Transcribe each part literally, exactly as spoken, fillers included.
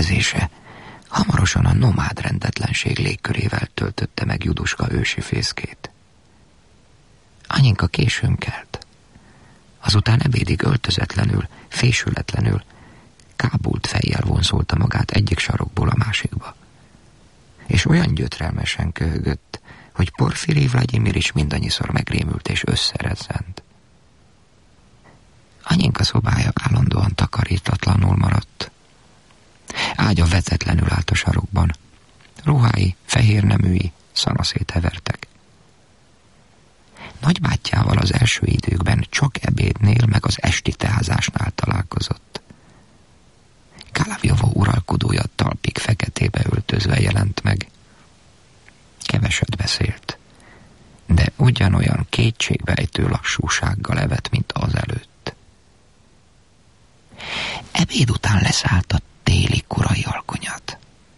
érkezése hamarosan a nomád rendetlenség légkörével töltötte meg Juduska ősi fészkét. Anyinka későn kelt. Azután ebédig öltözetlenül, fésületlenül, kábult fejjel vonzolta magát egyik sarokból a másikba. És olyan gyötrelmesen köhögött, hogy Porfirij Vlagyimir is mindannyiszor megrémült és összerezzent. Anyinka szobája állandóan takarítatlanul maradt. Ágya vezetlenül állt a sarokban. Ruhái, fehér neműi, szanaszét hevertek. Nagybátyjával az első időkben csak ebédnél meg az esti teázásnál találkozott. Kalavjova uralkodója talpig feketébe öltözve jelent meg. Keveset beszélt, de ugyanolyan kétségbejtő lassúsággal evett, mint az előtt. Ebéd után leszállt a téli korai alkonyat,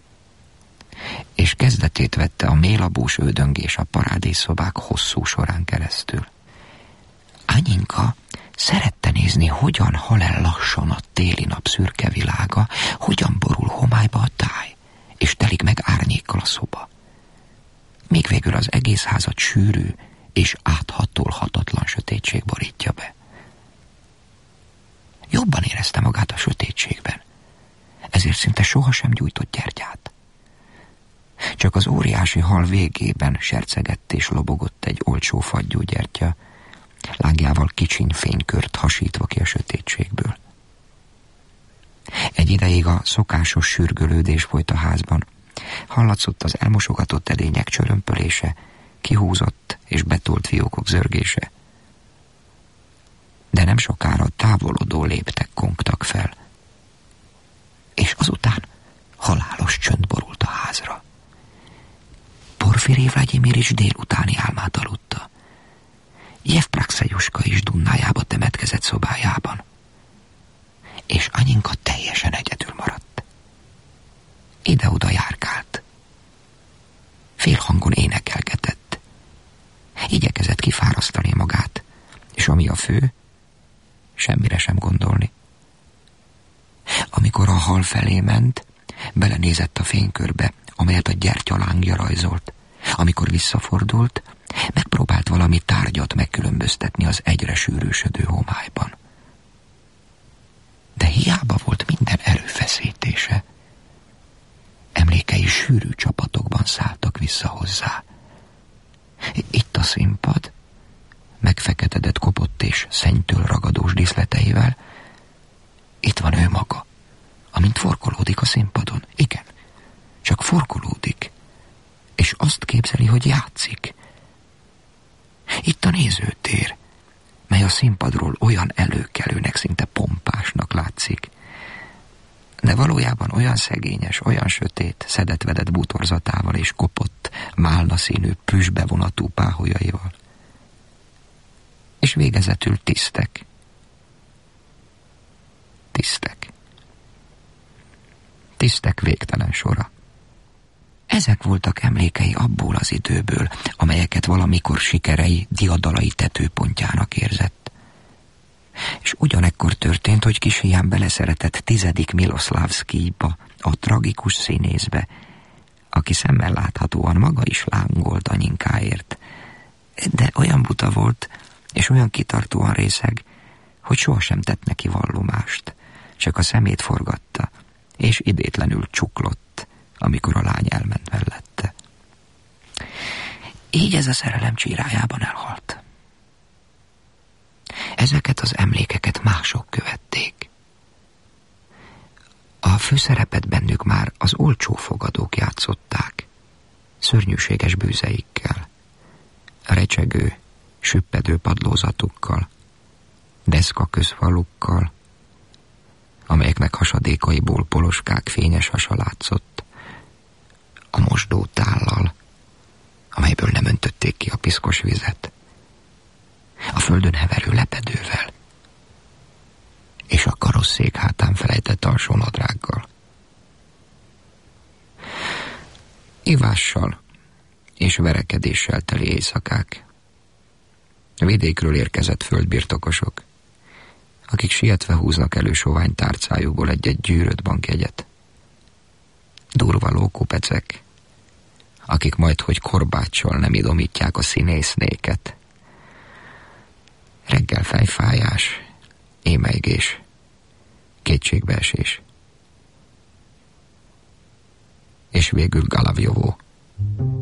és kezdetét vette a mélabús ődöngés a parádészszobák hosszú során keresztül. Anyinka szerette nézni, hogyan hal el lassan a téli nap szürke világa, hogyan borul homályba a táj, és telik meg árnyékkal a szoba. Még végül az egész házat sűrű és áthatolhatatlan sötétség borítja be. Jobban érezte magát a sötétségben, ezért szinte sohasem gyújtott gyertyát. Csak az óriási hal végében sercegett és lobogott egy olcsó fagyúgyertya, lágjával kicsiny fénykört hasítva ki a sötétségből. Egy ideig a szokásos sürgölődés folyt a házban. Hallatszott az elmosogatott edények csörömpölése, kihúzott és betolt fiókok zörgése. De nem sokára távolodó léptek kongtak fel, és azután halálos csönd borult a házra. Porfirij Vlagyimir is délutáni álmát aludta. Jevprakszajuska is Dunnájába temetkezett szobájában, és Anyinka teljesen egyedül maradt. Ide-oda járkált. Félhangon énekelgetett. Igyekezett kifárasztani magát, és ami a fő, semmire sem gondolni. Amikor a hal felé ment, belenézett a fénykörbe, amelyet a gyertya lángja rajzolt. Amikor visszafordult, megpróbált valami tárgyat megkülönböztetni az egyre sűrűsödő homályban. De hiába volt minden erőfeszítése. Emlékei sűrű csapatokban szálltak vissza hozzá. Itt a színpad, megfeketedett kopott és szennytől ragadós díszleteivel. Itt van ő maga, amint forkolódik a színpadon. Igen, csak forkolódik, és azt képzeli, hogy játszik. Itt a nézőtér, mely a színpadról olyan előkelőnek, szinte pompásnak látszik, de valójában olyan szegényes, olyan sötét, szedett-vedett bútorzatával és kopott, málna színű, plüssbevonatú páholyaival. És végezetül tisztek. Tisztek. Tisztek végtelen sora. Ezek voltak emlékei abból az időből, amelyeket valamikor sikerei, diadalai tetőpontjának érzett. És ugyanekkor történt, hogy kis fián beleszeretett tizedik Miloszlávszkijba, a tragikus színészbe, aki szemmel láthatóan maga is lángolt Anyinkáért, de olyan buta volt, és olyan kitartóan részeg, hogy sohasem tett neki vallomást, csak a szemét forgatta, és idétlenül csuklott, amikor a lány elment mellette. Így ez a szerelem csírájában elhalt. Ezeket az emlékeket mások követték. A főszerepet bennük már az olcsó fogadók játszották, szörnyűséges bűzeikkel, recsegő, süppedő padlózatukkal, deszka közfalukkal, amelyeknek hasadékaiból poloskák fényes hasa látszott, a mosdótállal, amelyből nem öntötték ki a piszkos vizet, a földön heverő lepedővel, és a karosszék hátán felejtett alsónadrággal. Ivással és verekedéssel teli éjszakák, vidékről érkezett földbirtokosok, akik sietve húznak elő sovány tárcájukból egy-egy gyűrött bankjegyet. Durva lókupecek, akik majd, hogy korbáccsal nem idomítják a színésznéket. Reggel fejfájás, émelygés, kétségbeesés. És végül Galavjovó.